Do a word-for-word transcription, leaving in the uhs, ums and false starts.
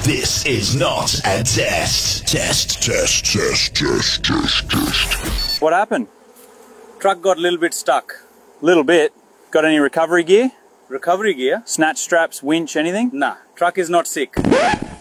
This is not a test. Test, test, test, test, test, test. What happened? Truck got a little bit stuck. Little bit. Got any recovery gear? Recovery gear? Snatch straps, winch, anything? Nah. Truck is not sick.